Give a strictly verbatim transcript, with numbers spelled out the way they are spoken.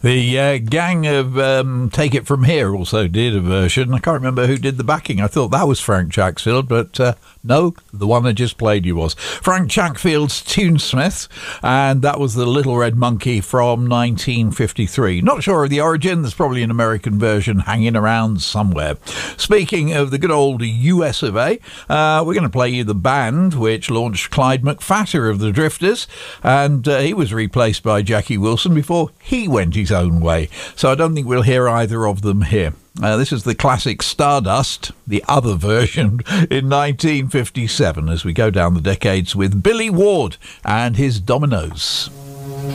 The uh, gang of um, Take It From Here also did a version. I can't remember who did the backing. I thought that was Frank Chatfield, but uh, no, the one I just played you was Frank Chatfield's Tunesmith, and that was the Little Red Monkey from nineteen fifty-three. Not sure of the origin. There's probably an American version hanging around somewhere. Speaking of the good old U S of A, uh, we're going to play you the band which launched Clyde McPhatter of the Drifters, and uh, he was replaced by Jackie Wilson before he went his own way. So I don't think we'll hear either of them here. Uh, this is the classic Stardust, the other version, in nineteen fifty-seven, as we go down the decades with Billy Ward and his Dominoes.